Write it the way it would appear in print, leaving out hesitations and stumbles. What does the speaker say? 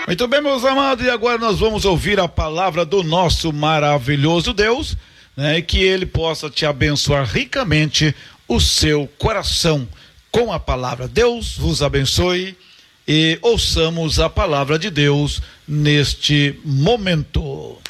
Muito bem, meus amados, e agora nós vamos ouvir a palavra do nosso maravilhoso Deus, né? E que Ele possa te abençoar ricamente o seu coração com a palavra. Deus vos abençoe e ouçamos a palavra de Deus neste momento.